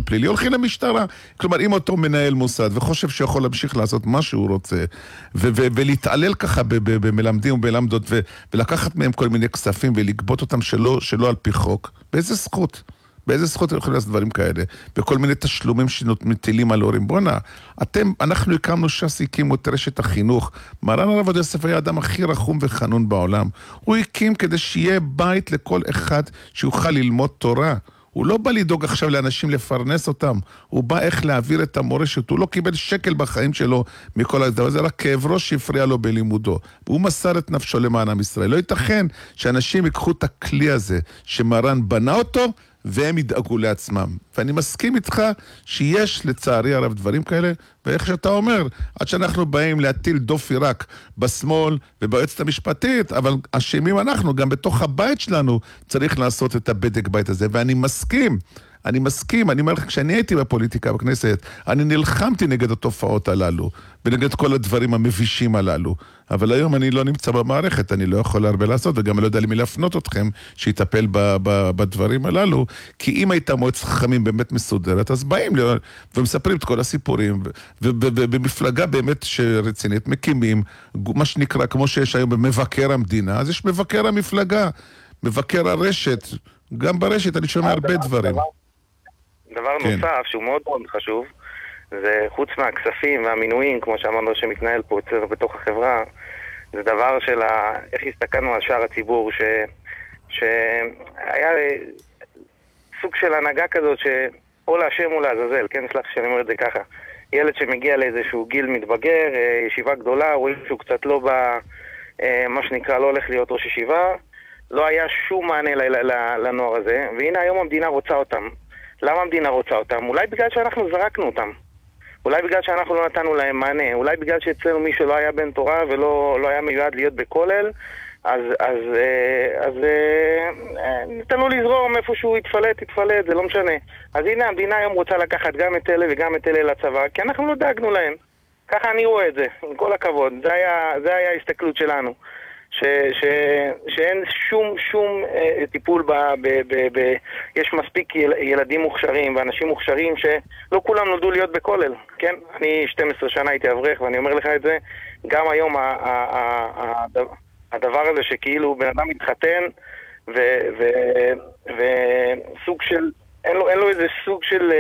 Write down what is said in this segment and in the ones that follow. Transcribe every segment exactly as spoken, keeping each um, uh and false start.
משהו פלילי, הולכים למשטרה. כלומר, אם אותו מנהל מוסד וחושב שיכול להמשיך לעשות מה שהוא רוצה, ו- ו- ולהתעלל ככה ב- ב- במלמדים ובלמדות, ו- ולקחת מהם כל מיני כספים ולגבות אותם שלא, שלא על פי חוק, באיזה זכות? באיזה זכות הם יכולים לעשות דברים כאלה? וכל מיני תשלומים שמטילים על הורים. בוא'נה, אתם, אנחנו הקמנו ש"ס, הקימו את רשת החינוך. מרן הרב עובדיה יוסף היה האדם הכי רחום וחנון בעולם. הוא הקים כדי שיהיה בית לכל אחד שיוכל ללמוד תורה. הוא לא בא לדאוג עכשיו לאנשים לפרנס אותם. הוא בא איך להעביר את המורשת. הוא לא קיבל שקל בחיים שלו מכל הדבר הזה, רק כאב ראש שהפריע לו בלימודו. והוא מסר את נפשו למען עם ישראל. לא ייתכן שאנשים ייקחו את הכלי הזה שמרן בנה אותו, והם ידאגו לעצמם. ואני מסכים איתך שיש לצערי הרב דברים כאלה, ואיך שאתה אומר, עד שאנחנו באים להטיל דופי רק בשמאל וביועצת המשפטית, אבל אשמים אנחנו, גם בתוך הבית שלנו צריך לעשות את הבדק בית הזה, ואני מסכים, אני מסכים, אני אומר לך, כשאני הייתי בפוליטיקה בכנסת, אני נלחמתי נגד התופעות הללו, ונגד כל הדברים המבישים הללו, אבל היום אני לא נמצא במערכת, אני לא יכול הרבה לעשות, וגם לא יודע למי להפנות אתכם שיטפל ב- ב- בדברים הללו, כי אם הייתה מועצת חכמים באמת מסודרת, אז באים לי, ומספרים את כל הסיפורים, ובמפלגה באמת שרצינית מקימים, מה שנקרא, כמו שיש היום במבקר המדינה, אז יש מבקר המפלגה, מבקר הרשת, גם ברשת אני שומע הרבה דברים. דבר נוסף שהוא מאוד מאוד חשוב, זה חוץ מהכספים והמינויים, כמו שאמרנו שמתנהל פה אצלנו בתוך החברה, זה דבר של ה... איך הסתכלנו על שאר הציבור, ש... שהיה סוג של הנהגה כזאת, שאו להשם או לעזאזל, כן, סלח שאני אומר את זה ככה. ילד שמגיע לאיזשהו גיל מתבגר, ישיבה גדולה, רואים שהוא קצת לא בא, מה שנקרא, לא הולך להיות ראש ישיבה, לא היה שום מענה לנוער הזה, והנה היום המדינה רוצה אותם. למה המדינה רוצה אותם? אולי בגלל שאנחנו זרקנו אותם. אולי בגלל שאנחנו לא נתנו להם מענה. אולי בגלל שאצלנו מי שלא היה בן תורה ולא לא היה מיועד להיות בכולל, אז, אז, אז, אז נתנו לזרום איפה שהוא יתפלט, יתפלט, זה לא משנה. אז הנה המדינה היום רוצה לקחת גם את אלה וגם את אלה לצבא, כי אנחנו לא דאגנו להם. ככה אני רואה את זה, עם כל הכבוד. זה היה, זה היה ההסתכלות שלנו. ש, ש, שאין שום שום אה, טיפול ב, ב, ב, ב, יש מספיק יל, ילדים מוכשרים ואנשים מוכשרים שלא כולם נולדו להיות בכולל, כן? אני שתים עשרה שנה הייתי אברך ואני אומר לך את זה, גם היום ה, ה, ה, ה, הדבר הזה שכאילו בן אדם מתחתן ו, ו, וסוג של, אין לו, אין לו איזה סוג של,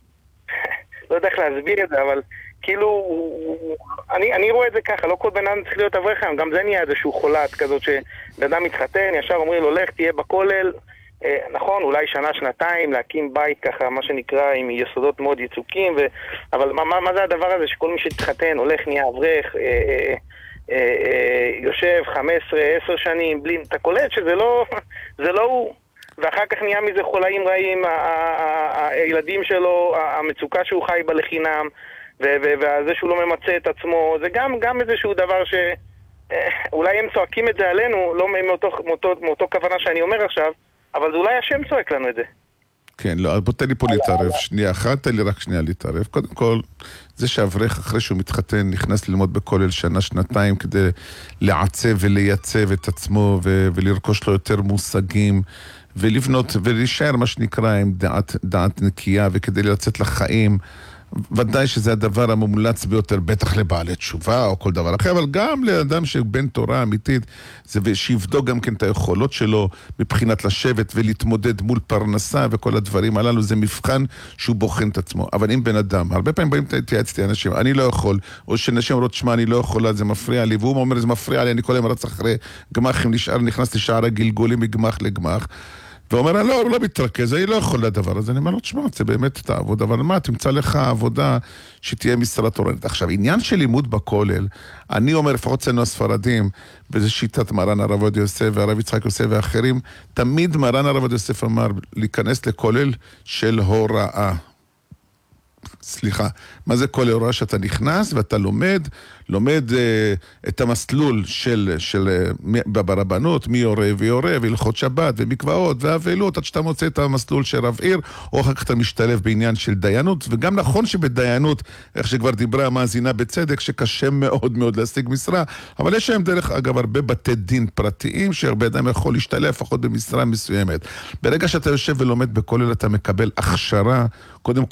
לא יודע איך להסביר את זה, אבל כאילו, אני, אני רואה את זה ככה, לא כל בן אדם צריך להיות אברך היום, גם זה נהיה איזשהו חולת כזאת שבן אדם מתחתן, ישר אומרים לו, לך תהיה בכולל, אה, נכון, אולי שנה, שנתיים, להקים בית ככה, מה שנקרא, עם יסודות מאוד יצוקים, ו... אבל מה, מה, מה זה הדבר הזה שכל מי שתתחתן, הולך, נהיה אברך, אה, אה, אה, אה, יושב חמש עשרה, עשר שנים, בלי, אתה קולט שזה לא, זה לא הוא, ואחר כך נהיה מזה חולאים רעים, הילדים שלו, המצוקה שהוא חי בלחינם, וזה שהוא לא ממצא את עצמו, זה גם, גם איזשהו דבר שאולי הם צועקים את זה עלינו, לא מאותו, מאותו, מאותו כוונה שאני אומר עכשיו, אבל זה אולי השם צועק לנו את זה. כן, לא, בוא תן לי פה להתערב, שנייה אחת, תן לי רק שנייה להתערב. קודם כל, זה שאברך אחרי שהוא מתחתן, נכנס ללמוד בכולל שנה, שנתיים, כדי לעצב ולייצב את עצמו, ו- ולרכוש לו יותר מושגים, ולבנות, ולהישאר מה שנקרא עם דעת, דעת נקייה, וכדי לצאת לחיים, ודאי שזה הדבר המומלץ ביותר, בטח לבעלי תשובה או כל דבר אחר, אבל גם לאדם שבן תורה אמיתית, זה שיבדוק גם כן את היכולות שלו, מבחינת לשבת ולהתמודד מול פרנסה וכל הדברים הללו, זה מבחן שהוא בוחן את עצמו. אבל אם בן אדם, הרבה פעמים באים להתייעצתי אנשים, אני לא יכול, או שאנשים אומרות, שמה, אני לא יכולה, זה מפריע לי, והוא אומר, זה מפריע לי, אני כל היום רץ אחרי גמחים, נשאר, נכנס לשער הגלגולים מגמח לגמח, ואומר, אני לא, לא מתרכז, אני לא יכול לדבר הזה. אני אומר לו, תשמע, זה באמת את העבודה, אבל מה, תמצא לך עבודה שתהיה משרה תורנית. עכשיו, עניין של לימוד בכולל, אני אומר, לפחות אצלנו הספרדים, וזה שיטת מרן הרב עובדיה יוסף והרב יצחק יוסף ואחרים, תמיד מרן הרב עובדיה יוסף אמר, להיכנס לכולל של הוראה. סליחה, מה זה כל הוראה שאתה נכנס ואתה לומד, לומד אה, את המסלול של, של אה, ברבנות, מי יורה ויורה, והלכות שבת ומקוואות ואבלות, עד שאתה מוצא את המסלול של רב עיר, או אחר כך אתה משתלב בעניין של דיינות, וגם נכון שבדיינות, איך שכבר דיברה המאזינה בצדק, שקשה מאוד מאוד להשיג משרה, אבל יש להם דרך אגב הרבה בתי דין פרטיים, שהרבה אדם יכול להשתלב לפחות במשרה מסוימת. ברגע שאתה יושב ולומד בכולל, אתה מקבל הכשרה, קודם